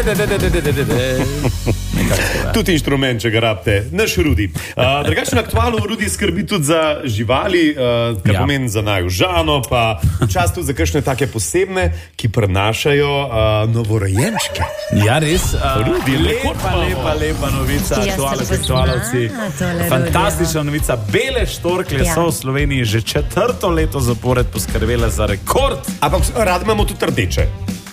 Tudi inštrument, če ga rabite, naš Rudi. Drugače na Aktualu Rudi skrbi tudi za živali, kar pomeni za naju Žano, pa čas tudi za kakšne take posebne, ki prenašajo novorojenčke. Ja, res. Rudi, lepa novica, aktualovci. Fantastična novica. Bele štorklje so v Sloveniji že 4. leto zapored poskrbele za rekord. Ampak rad imamo tudi rdeče.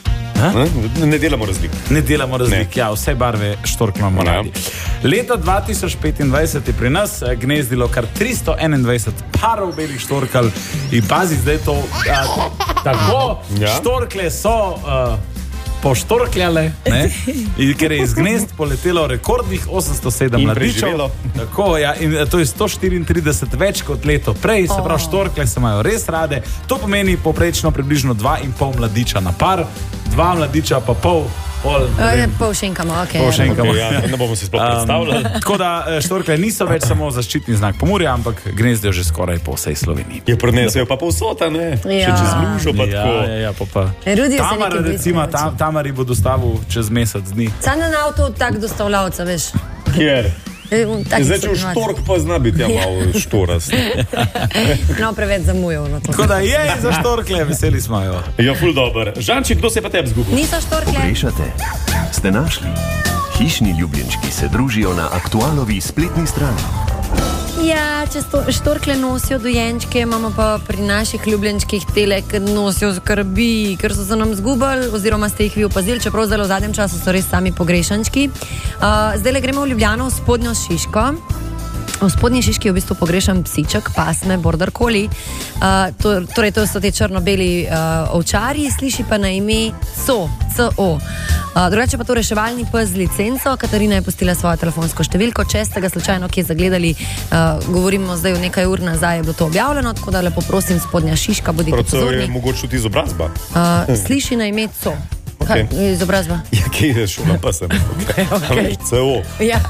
Ne delamo razlik. Ja, vse barve štork imamo radi. Leta 2025 je pri nas gnezdilo kar 321 parov belih štorkal in pazi zdaj to tako, štorkle so poštorkljale, ker je iz gnezd poletelo rekordnih 807 mladičev. Tako, ja, in to je 134 več kot leto prej, se pravi, štorkle se imajo res rade. To pomeni poprečno približno 2,5 mladiča na par, 2 mladiča pa pol šenkamo, ne bomo se sploh predstavljali. Tako da štorkle niso več samo zaščitni znak Pomurja, ampak gnezdijo že skoraj po vsej Sloveniji. Je prenesejo pa povsota, ne? Še čez Lužo pa tako. Tamar, recimo, Tamari bo dostavil čez mesec dni. Sam na avto tak dostavljavca, veš. Kjer? Zdaj, če v štork pa zna biti malo štorast. No, preveč zamujal na to. Tako da je za štorkle, veseli smo jo. Ja, ful dober. Žanček, kdo se pa tebi zgubil? Niso štorkle. Pogrešate? Ste našli? Hišni ljubljenčki se družijo na Aktualovi spletni strani. Ja, če štorkle nosijo dojenčke, imamo pa pri naših ljubljenčkih tele, ki nosijo skrbi, ker so se nam zgubili, oziroma ste jih vi opazili, čeprav zelo v zadnjem času so res sami pogrešančki. Zdaj le gremo v Ljubljano, v Spodnjo Šiško. V Spodnji Šiški je v bistvu pogrešan psiček, pasme, border collie. Torej, to so te črno-beli ovčarji, sliši pa na ime CO. Drugače pa to reševalni pes z licenco. Katarina je pustila svojo telefonsko številko. Če ste ga slučajno kje zagledali, govorimo zdaj v nekaj ur nazaj, je bilo to objavljeno, tako da lepo prosim, Spodnja Šiška, bodite pozorni. Je mogoče tudi izobrazba? Sliši na ime CO. Kaj, izobrazba? Ja, kje je šula pa sem? CO. Ja.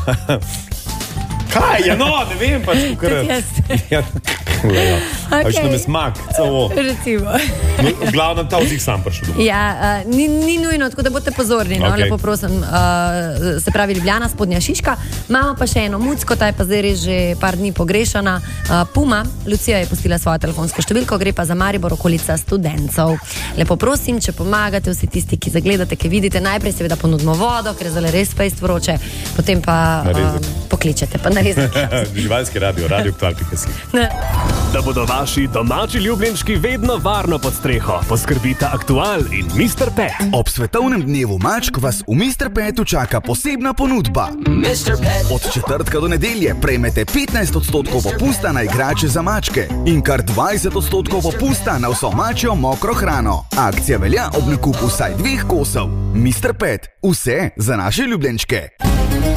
Kaj? Ja, no, ne vem pač, Tudi jaz. Pač nam je smak, CO. Recimo. V glavnem ta vzih sam prišel domov. Ja, ni nujno, tako da boste pozorni, no, lepo prosim. Se pravi Ljubljana, Spodnja Šiška. Imamo pa še eno mucko, ta je pa zdaj res že par dni pogrešana. Puma, Lucija je pustila svojo telefonsko številko, gre pa za Maribor, okolica Studencov. Lepo prosim, če pomagate vsi tisti, ki zagledate, ki vidite, najprej seveda ponudimo vodo, ker je zelo res fejst vroče, potem pa pokličete, pa narezite. Živalski radio Aktual.si. Da bodo vaši domači ljubljenčki vedno varno pod streho, poskrbita Aktual in Mr. Pet. Ob svetovnem dnevu mačk vas v Mr. Petu čaka posebna ponudba. Od četrtka do nedelje prejmete 15% popusta na igrače za mačke in kar 20% popusta na vso mačjo mokro hrano. Akcija velja ob nakupu vsaj 2 kosov. Mr. Pet, vse za naše ljubljenčke.